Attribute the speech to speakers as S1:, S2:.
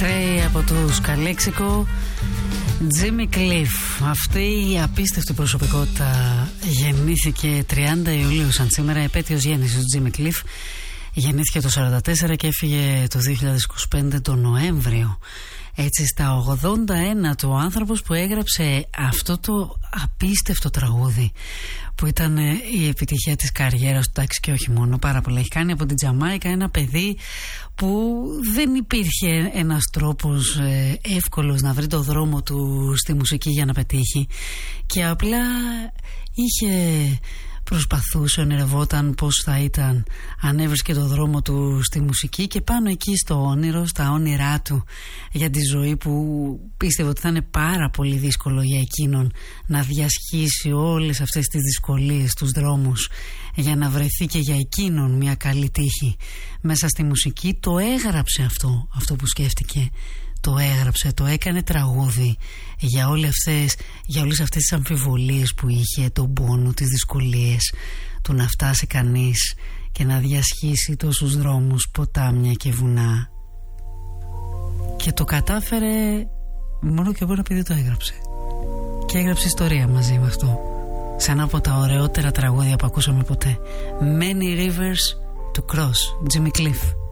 S1: Stray από τους Καλέξικο. Jimmy Cliff, αυτή η απίστευτη προσωπικότητα γεννήθηκε 30 Ιουλίου, σαν σήμερα επέτειος γέννησης του Jimmy Cliff. Γεννήθηκε το 1944 και έφυγε το 2025 τον Νοέμβριο. Έτσι στα 81 του, ο άνθρωπος που έγραψε αυτό το απίστευτο τραγούδι που ήταν η επιτυχία της καριέρας του, εντάξει, και όχι μόνο, πάρα πολλά έχει κάνει. Από την Τζαμάικα, ένα παιδί που δεν υπήρχε ένας τρόπος εύκολος να βρει το δρόμο του στη μουσική για να πετύχει, και απλά προσπαθούσε, ονειρευόταν πώς θα ήταν αν έβρισκε το δρόμο του στη μουσική, και πάνω εκεί στο όνειρο, στα όνειρά του για τη ζωή που πίστευε ότι θα είναι πάρα πολύ δύσκολο για εκείνον να διασχίσει όλες αυτές τις δυσκολίες, τους δρόμους, για να βρεθεί και για εκείνον μια καλή τύχη μέσα στη μουσική. Το έγραψε αυτό που σκέφτηκε. Το έγραψε, το έκανε τραγούδι για όλες αυτές τις αμφιβολίες που είχε, τον πόνο, τις δυσκολίες του να φτάσει κανείς και να διασχίσει τόσους δρόμους, ποτάμια και βουνά. Και το κατάφερε μόνο και μόνο επειδή το έγραψε. Και έγραψε ιστορία μαζί με αυτό. Σαν ένα από τα ωραιότερα τραγούδια που ακούσαμε ποτέ. Many Rivers to Cross, Jimmy Cliff.